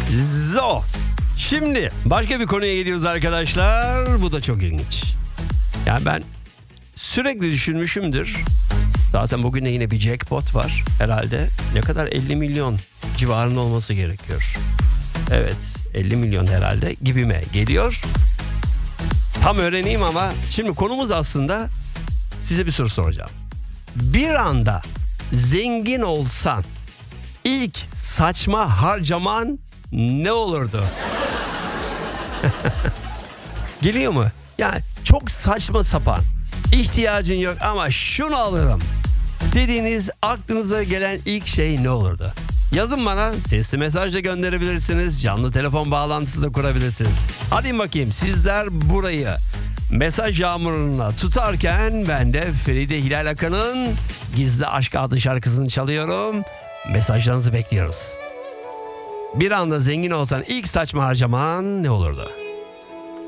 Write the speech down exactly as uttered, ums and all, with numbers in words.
Zo. Şimdi başka bir konuya geliyoruz arkadaşlar. Bu da çok ilginç. Yani ben sürekli düşünmüşümdür. Zaten bugün de yine bir jackpot var herhalde. Ne kadar elli milyon civarında olması gerekiyor. Evet, elli milyon herhalde gibime geliyor. Tam öğreneyim ama şimdi konumuz aslında size bir soru soracağım. Bir anda zengin olsan ilk saçma harcaman ne olurdu? Geliyor mu? Yani çok saçma sapan, ihtiyacın yok ama şunu alırım dediğiniz aklınıza gelen ilk şey ne olurdu? Yazın bana, sesli mesaj da gönderebilirsiniz, canlı telefon bağlantısı da kurabilirsiniz. Hadi bakayım sizler burayı mesaj yağmuruna tutarken ben de Feride Hilal Akan'ın Gizli Aşk adlı şarkısını çalıyorum. Mesajlarınızı bekliyoruz. Bir anda zengin olsan ilk saçma harcaman ne olurdu?